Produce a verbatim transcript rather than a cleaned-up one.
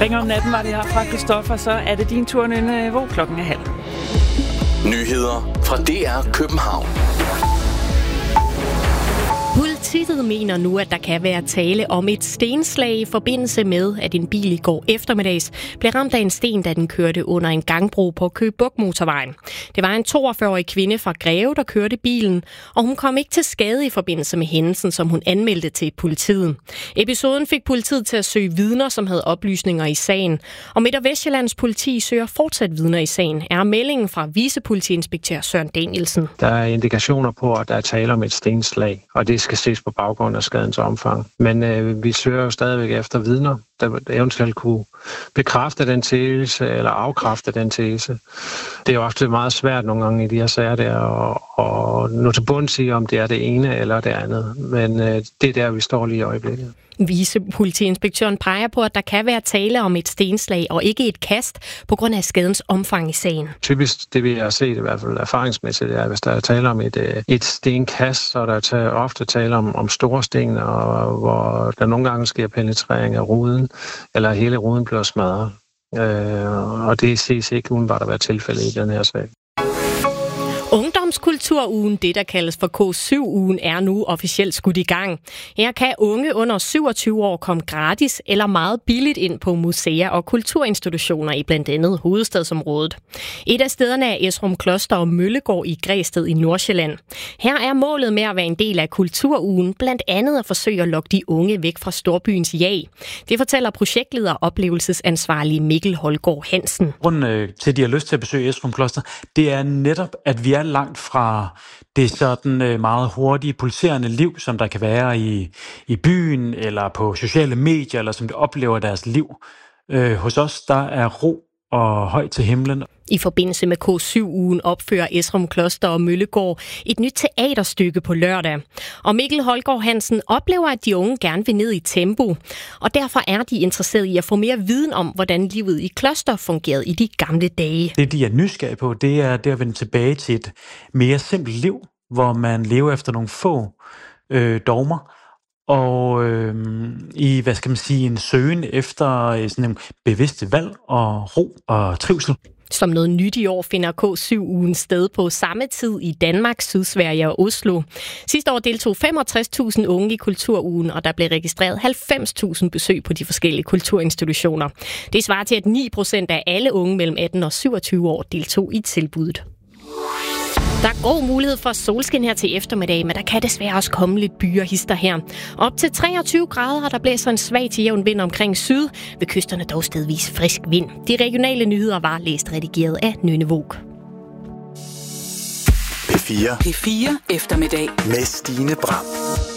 Ringer om natten var det her fra Christoffer, så er det din tur, Nynne, hvor klokken er halv. Nyheder fra D R København. Politiet mener nu, at der kan være tale om et stenslag i forbindelse med, at en bil i går eftermiddags blev ramt af en sten, da den kørte under en gangbro på Køge Bugt Motorvejen. Det var en toogfyrre-årig kvinde fra Greve, der kørte bilen, og hun kom ikke til skade i forbindelse med hændelsen, som hun anmeldte til politiet. Episoden fik politiet til at søge vidner, som havde oplysninger i sagen. Og Midt- og Vestjyllands politi søger fortsat vidner i sagen, er meldingen fra vicepolitiinspektør Søren Danielsen. Der er indikationer på, at der er tale om et stenslag, og det skal ses på baggrund af skadens omfang. Men øh, vi søger jo stadigvæk efter vidner, der eventuelt kunne bekræfte den tese eller afkræfte den tese. Det er jo ofte meget svært nogle gange i de her sager der at, at nå til bunds i, om det er det ene eller det andet. Men øh, det er der, vi står lige i øjeblikket. Vicepolitiinspektøren peger på, at der kan være tale om et stenslag og ikke et kast på grund af skadens omfang i sagen. Typisk det vi har set i hvert fald erfaringsmæssigt er, at hvis der er tale om et, et stenkast, så er der tager ofte tale om, om store sten, og hvor der nogle gange sker penetrering af ruden, eller hele ruden bliver smadret. Øh, og det ses ikke umiddelbart at være tilfældet i den her sag. Ungdomskulturugen, det der kaldes for K syv ugen, er nu officielt skudt i gang. Her kan unge under syvogtyve år komme gratis eller meget billigt ind på museer og kulturinstitutioner i blandt andet hovedstadsområdet. Et af stederne er Esrum Kloster og Møllegård i Græsted i Nordsjælland. Her er målet med at være en del af kulturugen blandt andet at forsøge at lokke de unge væk fra storbyens jag. Det fortæller projektleder og oplevelsesansvarlige Mikkel Holgaard Hansen. Grunden til, at de har lyst til at besøge Esrum Kloster, det er netop, at vi er langt fra det sådan meget hurtige, pulserende liv, som der kan være i, i byen eller på sociale medier, eller som de oplever deres liv. Øh, hos os, der er ro og højt til himlen. I forbindelse med K syv ugen opfører Esrum Kloster og Møllegård et nyt teaterstykke på lørdag. Og Mikkel Holgaard Hansen oplever, at de unge gerne vil ned i tempo. Og derfor er de interesserede i at få mere viden om, hvordan livet i kloster fungerede i de gamle dage. Det, de er nysgerrige på, det er det at vende tilbage til et mere simpelt liv, hvor man lever efter nogle få øh, dogmer. Og øh, i, hvad skal man sige, en søgen efter sådan en bevidste valg og ro og trivsel. Som noget nyt i år finder K syv ugen sted på samme tid i Danmark, Sydsverige og Oslo. Sidste år deltog femogtres tusind unge i kulturugen, og der blev registreret halvfems tusind besøg på de forskellige kulturinstitutioner. Det svarer til, at ni procent af alle unge mellem atten og syvogtyve år deltog i tilbuddet. Der er god mulighed for solskin her til eftermiddag, men der kan desværre også komme lidt byer hister her. Op til treogtyve grader, og der blæser en svag til jævn vind omkring syd. Ved kysterne dog stedvis frisk vind. De regionale nyheder var læst redigeret af Nynne Våg. P fire. P fire eftermiddag med Stine Bram.